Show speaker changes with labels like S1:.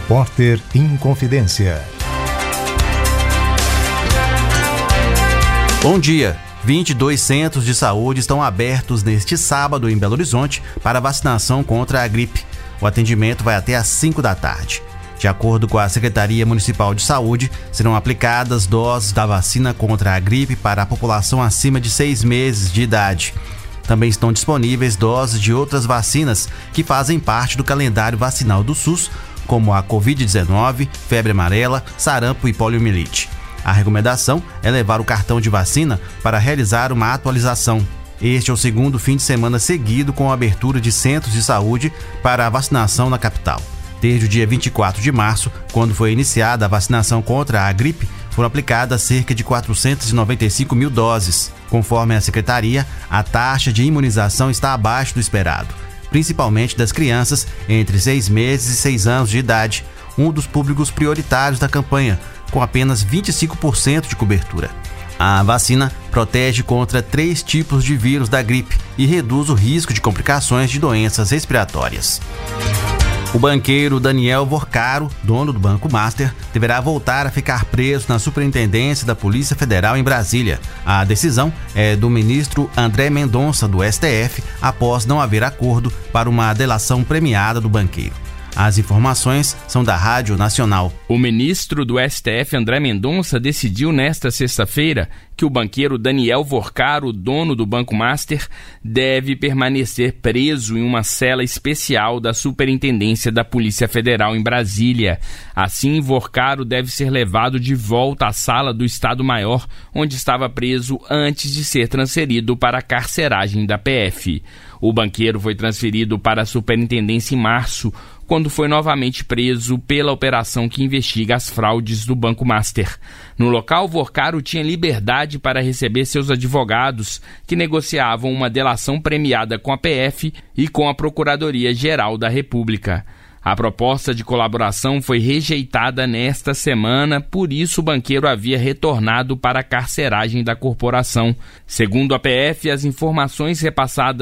S1: Repórter Inconfidência.
S2: Bom dia. 22 centros de saúde estão abertos neste sábado em Belo Horizonte para vacinação contra a gripe. O atendimento vai até às 5 da tarde. De acordo com a Secretaria Municipal de Saúde, serão aplicadas doses da vacina contra a gripe para a população acima de 6 meses de idade. Também estão disponíveis doses de outras vacinas que fazem parte do calendário vacinal do SUS, como a Covid-19, febre amarela, sarampo e poliomielite. A recomendação é levar o cartão de vacina para realizar uma atualização. Este é o segundo fim de semana seguido com a abertura de centros de saúde para a vacinação na capital. Desde o dia 24 de março, quando foi iniciada a vacinação contra a gripe, foram aplicadas cerca de 495 mil doses. Conforme a secretaria, a taxa de imunização está abaixo do esperado, principalmente das crianças entre 6 meses e 6 anos de idade, um dos públicos prioritários da campanha, com apenas 25% de cobertura. A vacina protege contra 3 tipos de vírus da gripe e reduz o risco de complicações de doenças respiratórias. O banqueiro Daniel Vorcaro, dono do Banco Master, deverá voltar a ficar preso na Superintendência da Polícia Federal em Brasília. A decisão é do ministro André Mendonça, do STF, após não haver acordo para uma delação premiada do banqueiro. As informações são da Rádio Nacional.
S3: O ministro do STF, André Mendonça, decidiu nesta sexta-feira que o banqueiro Daniel Vorcaro, dono do Banco Master, deve permanecer preso em uma cela especial da Superintendência da Polícia Federal em Brasília. Assim, Vorcaro deve ser levado de volta à sala do Estado-Maior, onde estava preso antes de ser transferido para a carceragem da PF. O banqueiro foi transferido para a Superintendência em março, quando foi novamente preso pela operação que investiga as fraudes do Banco Master. No local, Vorcaro tinha liberdade para receber seus advogados, que negociavam uma delação premiada com a PF e com a Procuradoria-Geral da República. A proposta de colaboração foi rejeitada nesta semana, por isso o banqueiro havia retornado para a carceragem da corporação. Segundo a PF, as informações repassadas